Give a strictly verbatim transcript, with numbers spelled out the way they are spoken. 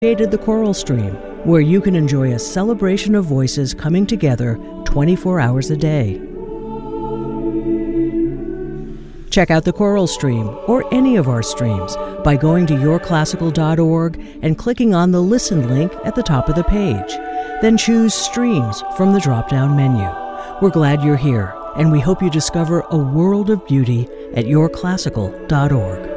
created the Choral Stream, where you can enjoy a celebration of voices coming together twenty-four hours a day. Check out the Choral Stream or any of our streams by going to your classical dot org and clicking on the Listen link at the top of the page. Then choose Streams from the drop-down menu. We're glad you're here, and we hope you discover a world of beauty at your classical dot org.